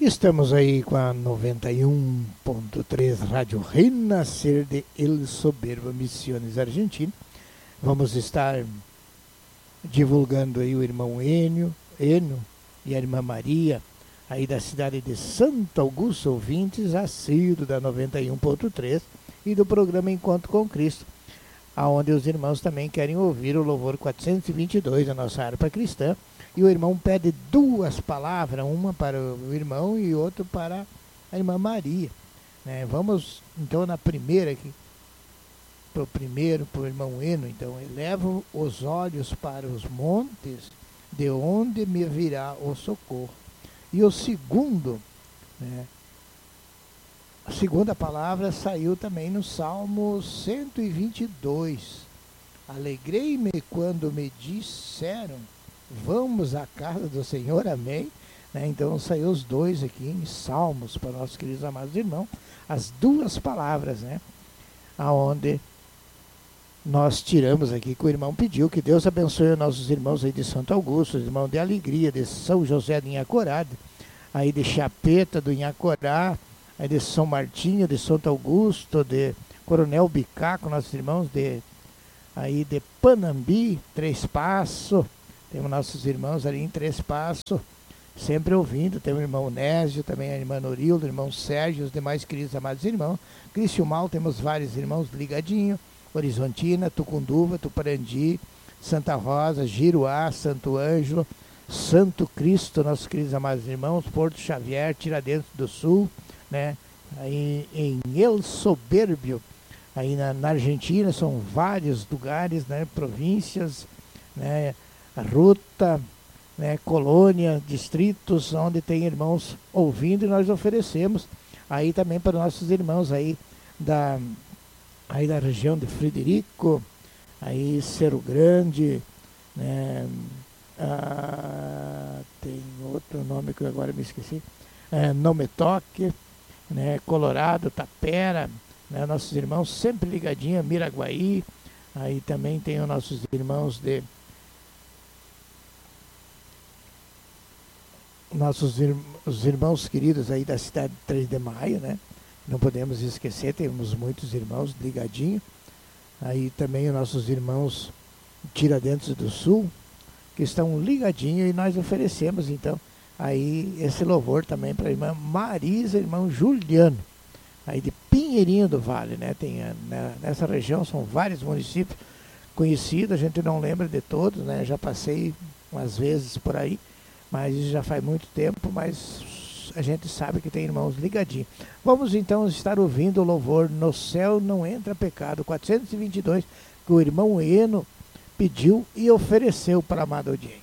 Estamos aí com a 91.3 Rádio Renascer de El Soberbo Misiones Argentina. Vamos estar divulgando aí o irmão Eno e a irmã Maria, aí da cidade de Santo Augusto, ouvintes assíduos da 91.3 e do programa Encontro com Cristo, aonde os irmãos também querem ouvir o louvor 422 da nossa harpa cristã. E o irmão pede duas palavras, uma para o irmão e outra para a irmã Maria. Vamos então na primeira aqui, para o irmão Eno. Então, elevo os olhos para os montes, de onde me virá o socorro. E o segundo, a segunda palavra saiu também no Salmo 122. Alegrei-me quando me disseram: vamos à casa do Senhor, amém. Então saiu os dois aqui em Salmos para nossos queridos amados irmãos, as duas palavras, aonde nós tiramos aqui que o irmão pediu. Que Deus abençoe os nossos irmãos aí de Santo Augusto, os irmãos de Alegria, de São José de Inhacorá, aí de Chapeta do Inhacorá, aí de São Martinho, de Santo Augusto, de Coronel Bicaco, nossos irmãos aí de Panambi, Três Passos. Temos nossos irmãos ali em Três Passos, sempre ouvindo. Tem o irmão Nésio, também a irmã Norildo, o irmão Sérgio, os demais queridos amados irmãos. Cristiumal, temos vários irmãos ligadinhos. Horizontina, Tucunduva, Tuparandi, Santa Rosa, Giruá, Santo Ângelo, Santo Cristo, nossos queridos amados irmãos. Porto Xavier, Tiradentes do Sul, aí em El Soberbio, aí na Argentina. São vários lugares, províncias, Ruta, colônia, distritos, onde tem irmãos ouvindo, e nós oferecemos aí também para nossos irmãos aí da região de Frederico, aí Cerro Grande, tem outro nome que eu agora me esqueci, Nometoque, Colorado, Tapera, nossos irmãos sempre ligadinhos, Miraguaí. Aí também tem os nossos irmãos os irmãos queridos aí da cidade de 3 de Maio, não podemos esquecer, temos muitos irmãos ligadinhos. Aí também os nossos irmãos Tiradentes do Sul, que estão ligadinhos, e nós oferecemos então aí esse louvor também para a irmã Marisa, irmão Juliano, aí de Pinheirinho do Vale, tem nessa região são vários municípios conhecidos, a gente não lembra de todos, já passei umas vezes por aí, mas isso já faz muito tempo, mas a gente sabe que tem irmãos ligadinhos. Vamos então estar ouvindo o louvor No Céu Não Entra Pecado, 422, que o irmão Eno pediu e ofereceu para a amada audiência.